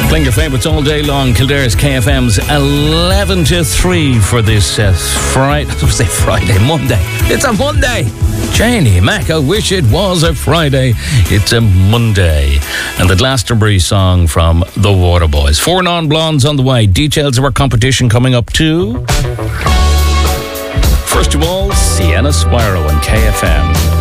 Playing your favourites all day long. Kildare's KFM's 11 to 3 for this Friday. Monday. It's a Monday. Janie Mac, I wish it was a Friday. It's a Monday. And the Glastonbury song from the Waterboys. 4 non-blondes on the way. Details of our competition coming up too. First of all, Sienna Spyro and KFM.